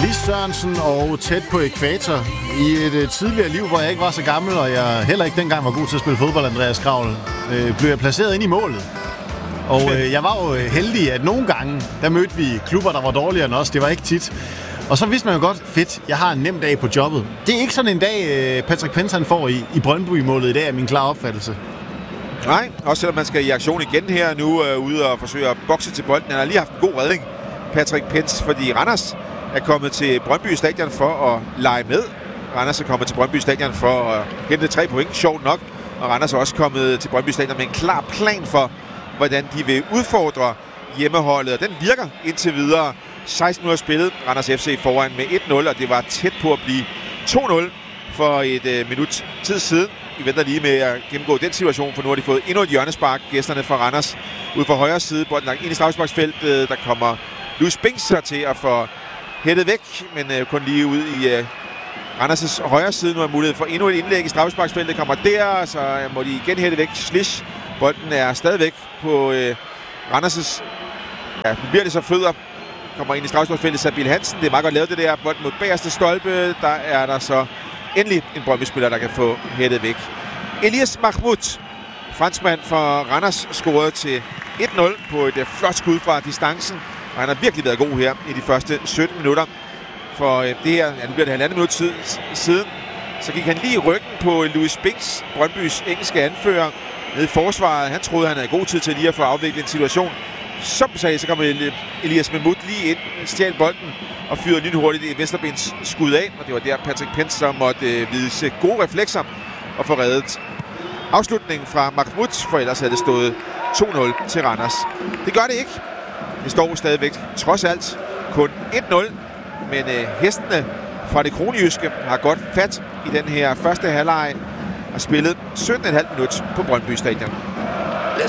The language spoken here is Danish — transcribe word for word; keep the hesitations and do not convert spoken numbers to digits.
Lis Sørensen og tæt på ækvator. I et uh, tidligere liv, hvor jeg ikke var så gammel, og jeg heller ikke dengang var god til at spille fodbold, Andreas Kravl, øh, blev jeg placeret ind i målet. Og øh, jeg var jo heldig, at nogle gange, der mødte vi klubber, der var dårligere end os. Det var ikke tit. Og så vidste man jo godt, fedt, jeg har en nem dag på jobbet. Det er ikke sådan en dag, øh, Patrick Pence han får i, i Brøndby-målet i dag, er min klare opfattelse. Nej, også selvom man skal i aktion igen her nu, øh, ude og forsøge at bokse til bolden. Han har lige haft en god redning, Patrick Pence, fordi Randers er kommet til Brøndby Stadion for at lege med. Randers er kommet til Brøndby Stadion for at hente tre point, sjovt nok. Og Randers er også kommet til Brøndby Stadion med en klar plan for, hvordan de vil udfordre hjemmeholdet. Og den virker indtil videre. seksten minutter spillet, Randers F C foran med et nul, og det var tæt på at blive to nul for et øh, minut tid siden. Vi venter lige med at gennemgå den situation, for nu har de fået endnu et hjørnespark, gæsterne fra Randers, ude på højre side. Bolden lagt ind i straffesparksfeltet, der kommer Louis Binks til at få hættet væk, men øh, kun lige ud i øh, Randers' højre side. Nu er mulighed for endnu et indlæg i straffesparksfeltet, kommer der, så øh, må de igen hætte væk. Slish. Bolden er stadigvæk på øh, Randers'. Ja, nu bliver det så fødder. Kommer ind i straffesparksfeltet, Sabil Hansen. Det er meget godt lavet det der. Bolden mod bagerste stolpe. Der er der så endelig en Brøndby-spiller, der kan få hættet væk. Elias Mahmoud, franskmand for Randers, scorede til et nul på et flot skud fra distancen. Og han har virkelig været god her i de første sytten minutter. For øh, det her, ja, nu bliver det halvandet minut tid, siden, så gik han lige i ryggen på Louis Binks, Brøndbys engelske anfører, nede i forsvaret. Han troede, han havde god tid til lige at få afviklet en situation. Som sagde, så kommer Elias Mahmoud lige ind, stjal bolden og fyrede lynhurtigt et venstrebens skud af. Og det var der Patrick Pence, som måtte øh, vise gode reflekser og få reddet afslutningen fra Mahmoud, for ellers havde det stået to nul til Randers. Det gør det ikke. Det står stadigvæk trods alt kun et nul, men øh, hestene fra det kronjyske har godt fat i den her første halvleg og spillet sytten komma fem minut på Brøndby Stadion.